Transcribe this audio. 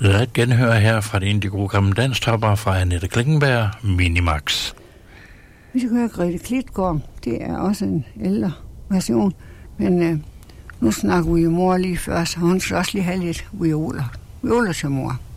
Der er et genhør her fra de gode gamle danstopper fra Annette Klingenberg, Minimax. Vi skal høre Grete Klitgaard. Det er også en ældre version, men nu snakker vi jo mor lige før, så hun skal også lige have lidt violer til mor.